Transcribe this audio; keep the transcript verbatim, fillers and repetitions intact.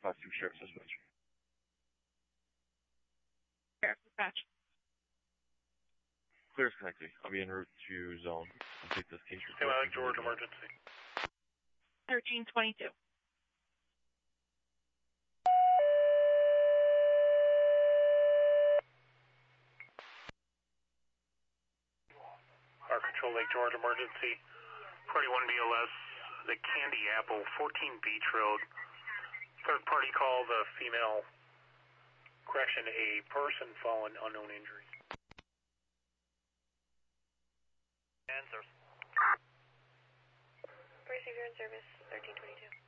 five two Sheriff Dispatch. Sheriff Dispatch. Clear as connected. I'll be en route to zone. I'll take this case report. Hey, Mike, George, emergency. thirteen twenty-two. Our Control Lake George, emergency. forty-one B L S, the Candy Apple, fourteen Beach Road. Third party call, the female, correction, a person fallen, unknown injuries. Answers. Receiver in service, thirteen twenty-two.